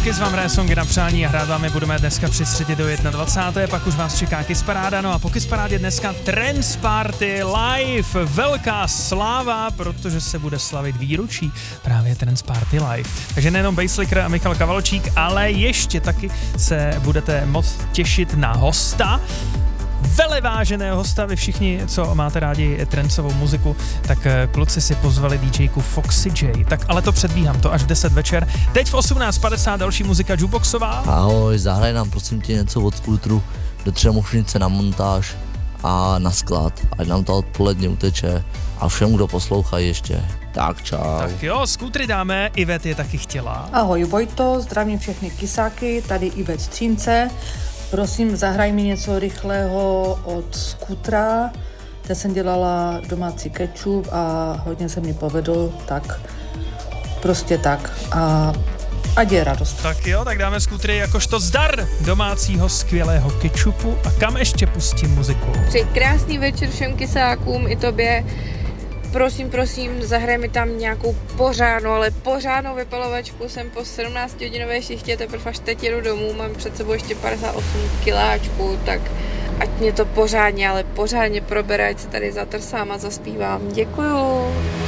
Kiss vám hraje songy na přání a hrát vám je budeme dneska při středě do 21. Pak už vás čeká Kiss Paráda, no a po Kiss Parádě dneska Trance Party live. Velká sláva, protože se bude slavit výročí právě Trance Party live. Takže nejenom Basslicker a Michal Kavalčík, ale ještě taky se budete moct těšit na hosta. Veleváženého hosta, vy všichni, co máte rádi trencovou muziku, tak kluci si pozvali DJku Foxy J. Tak ale to předbíhám, to až v 10 večer. Teď v 18:50 další muzika Jukeboxová. Ahoj, zahraj nám prosím tě něco od Skultru do Třemošnice na montáž a na sklad, ať nám to odpoledne uteče a všem, kdo poslouchají ještě. Tak čau. Tak jo, Skultry dáme, Ivet je taky chtěla. Ahoj Vojto, zdravím všechny kysáky, tady Ivet Střínce. Prosím, zahraj mi něco rychlého od Skutra. Teď jsem dělala domácí kečup a hodně se mi povedl, tak prostě tak. A ať je radost. Tak jo, tak dáme Skutry jakožto zdar domácího skvělého kečupu a kam ještě pustím muziku. Přeji krásný večer všem kysákům i tobě. Prosím, zahraj mi tam nějakou pořádnou vypalovačku. Jsem po 17hodinové šichtě, teprve až teď jedu domů, mám před sebou ještě 58 kiláčků, tak ať mě to pořádně probere, ať se tady zatrsám a zaspívám. Děkuju.